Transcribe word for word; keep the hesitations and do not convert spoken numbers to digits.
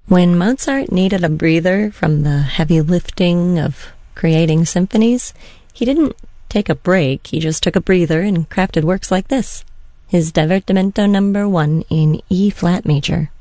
When Mozart needed a breather from the heavy lifting of creating symphonies, he didn't take a break, he just took a breather and crafted works like this, his Divertimento number one in E-flat major.